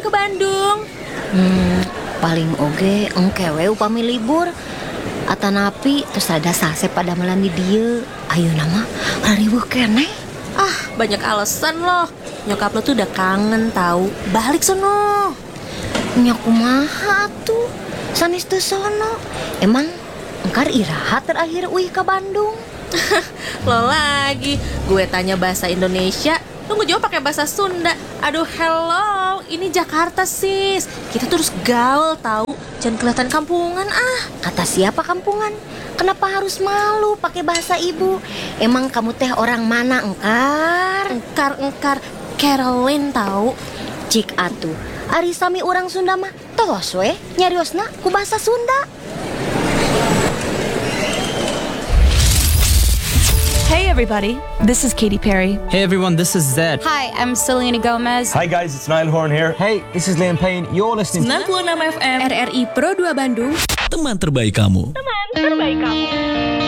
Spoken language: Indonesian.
ke Bandung? Paling oge engkewe upami libur. Atanapi terus ada sase pada melan di dieu. Ayo nama rariweuh keneh. Ah, banyak alasan loh. Nyokap lo tuh udah kangen tahu. Balik sono. Nya kumaha tuh? Sanes teu sono. Emang engkar iraha terakhir uih ke Bandung? Lo lagi. Gue tanya bahasa Indonesia, lo ngejawab pakai bahasa Sunda. Aduh, hello. Ini Jakarta, sis. Kita terus gaul tahu. Jangan kelihatan kampungan ah. Kata siapa kampungan? Kenapa harus malu pakai bahasa ibu? Emang kamu teh orang mana engkar? Engkar Caroline tahu. Cik atuh, ari sami urang Sunda mah tos we nyariosna ku bahasa Sunda. Hey everybody, this is Katy Perry. Hey everyone, this is Zed. Hi, I'm Selena Gomez. Hi guys, it's Niall Horn here. Hey, this is Liam Payne. You're listening 96 FM RRI Pro 2 Bandung. Teman terbaik kamu.